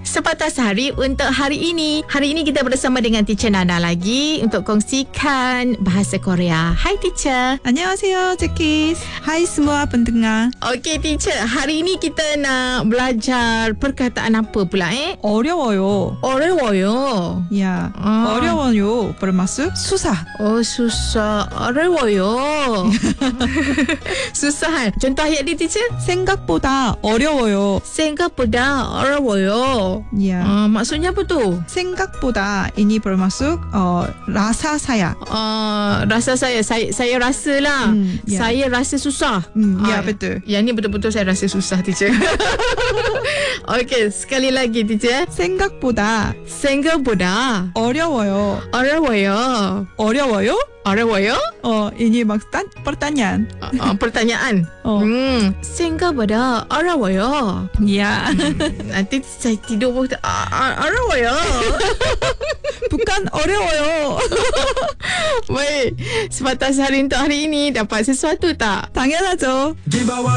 Sepatah Hari untuk hari ini. Hari ini kita bersama dengan Teacher Nana lagi untuk kongsikan bahasa Korea. Hai Teacher. 안녕하세요, 제키스. Hai semua pendengar. Okey Teacher, hari ini kita nak belajar perkataan apa pula 어려워요. 어려워요. 야, 아. 어려워요. bermaksud susah. Oh susah. 어려워요. susah. Contoh ayat dia Teacher. 생각보다 어려워요. 생각보다 어려워요. 야, maksudnya apa tu? 생각보다 ini bermaksud rasa saya. Rasa saya rasa lah. ya. Saya rasa susah. Ya, betul. Yang ni betul-betul saya rasa susah Teacher. Okey, sekali lagi Teacher. 생각보다 생각보다 어려워요. 어려워요. 어려워요? 어려워요? ini maksud pertanyaan. pertanyaan. 생각보다 어려워요. Ya. Nanti saya tidur pun 어려워요. bukan 어려워요. Baik, Sepatah Hari untuk hari ini dapat sesuatu tak? 당연하죠. Di bawah